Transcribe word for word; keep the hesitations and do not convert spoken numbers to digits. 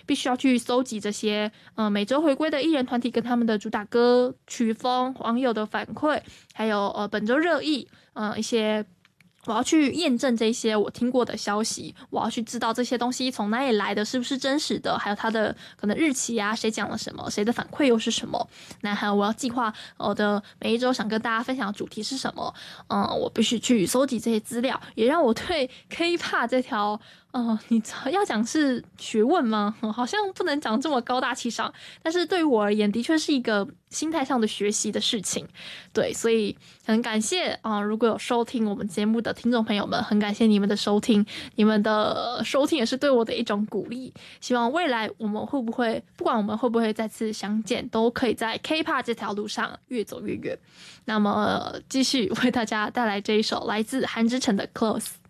必须要去搜集这些呃每周回归的艺人团体跟他们的主打歌曲风、网友的反馈，还有呃本周热议，呃一些。我要去验证这些我听过的消息，我要去知道这些东西从哪里来的，是不是真实的，还有它的可能日期啊，谁讲了什么，谁的反馈又是什么。那还有我要计划我的每一周想跟大家分享的主题是什么，嗯，我必须去搜集这些资料，也让我对 K-pop 这条呃，你要讲是学问吗？好像不能讲这么高大气上，但是对于我而言，的确是一个心态上的学习的事情。对，所以很感谢啊、呃！如果有收听我们节目的听众朋友们，很感谢你们的收听，你们的收听也是对我的一种鼓励。希望未来我们会不会，不管我们会不会再次相见，都可以在 K-pop 这条路上越走越远。那么，继续为大家带来这一首来自韩之城的《Close》。